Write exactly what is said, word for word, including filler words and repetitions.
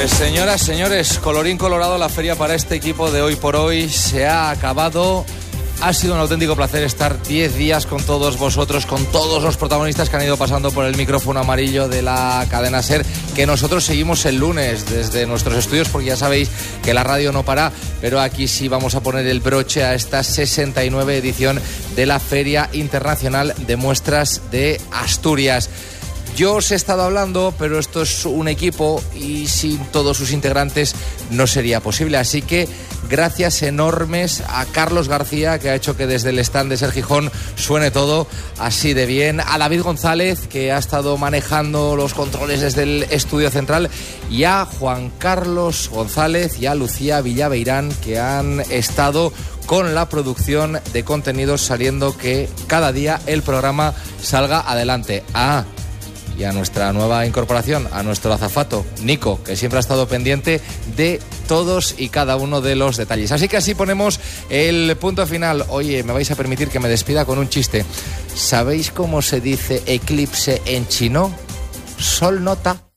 Pues señoras, señores, colorín colorado, la feria para este equipo de Hoy por Hoy se ha acabado. Ha sido un auténtico placer estar diez días con todos vosotros, con todos los protagonistas que han ido pasando por el micrófono amarillo de la cadena SER, que nosotros seguimos el lunes desde nuestros estudios, porque ya sabéis que la radio no para, pero aquí sí vamos a poner el broche a esta sesenta y nueve edición de la Feria Internacional de Muestras de Asturias. Yo os he estado hablando, pero esto es un equipo y sin todos sus integrantes no sería posible. Así que gracias enormes a Carlos García, que ha hecho que desde el stand de Ser Gijón suene todo así de bien. A David González, que ha estado manejando los controles desde el estudio central. Y a Juan Carlos González y a Lucía Villaveirán, que han estado con la producción de contenidos, saliendo que cada día el programa salga adelante. Ah, y a nuestra nueva incorporación, a nuestro azafato, Nico, que siempre ha estado pendiente de todos y cada uno de los detalles. Así que así ponemos el punto final. Oye, me vais a permitir que me despida con un chiste. ¿Sabéis cómo se dice eclipse en chino? Sol nota.